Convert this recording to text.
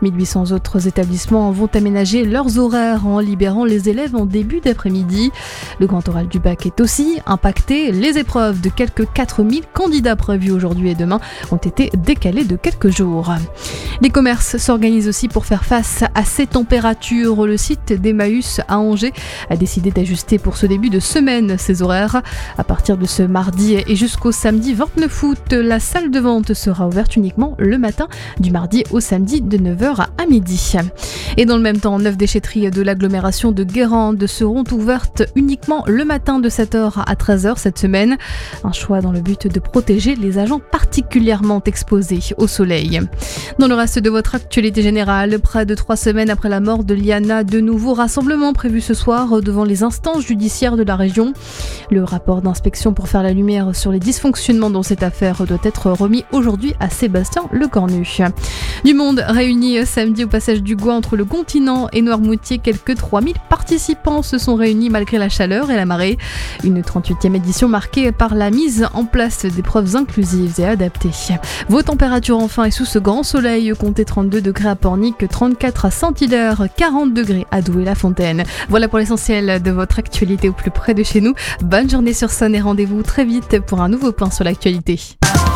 1800 autres établissements vont aménager leurs horaires en libérant les élèves en début d'après-midi. Le grand oral du bac est aussi impacté. Les épreuves de quelques 4000 candidats prévus aujourd'hui et demain ont été décalées de quelques jours. Les commerces s'organisent aussi pour faire face à ces températures. Le site d'Emmaüs à Angers a décidé d'ajuster pour ce début de semaine ses horaires. À partir de ce mardi et jusqu'au samedi 29 août, la salle de vente sera ouverte uniquement le matin, du mardi au samedi de 9h à midi. Et dans le même temps, 9 déchetteries de l'agglomération de Guérande seront ouvertes uniquement le matin de 7h à 13h cette semaine. Un choix dans le but de protéger les agents particulièrement exposés au soleil. Dans le reste de votre actualité générale, près de 3 semaines après la mort de Liana, de nouveaux rassemblements prévus ce soir devant les instances judiciaires de la région. Le rapport d'inspection pour faire la lumière sur les dysfonctionnements dans cette affaire doit être remis aujourd'hui à Sébastien Lecornu. Du monde réuni samedi au passage du Gois entre le continent et Noirmoutier. Quelques 3000 participants se sont réunis malgré la chaleur et la marée. Une 38e édition marquée par la mise en place d'épreuves inclusives et adaptées. Vos températures enfin et sous ce grand soleil, comptez 32 degrés à Pornic, 34 à Saint-Hilaire, 40 degrés à Douai-la-Fontaine. Voilà pour l'essentiel de votre actualité au plus près de chez nous. Bonne journée sur Sonne et rendez-vous très vite pour un nouveau point sur l'actualité.